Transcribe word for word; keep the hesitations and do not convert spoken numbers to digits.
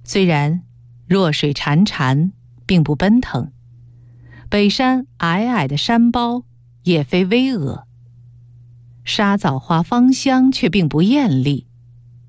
虽然弱水潺潺，并不奔腾，北山皑皑的山包也非巍峨，沙枣花芳香却并不艳丽，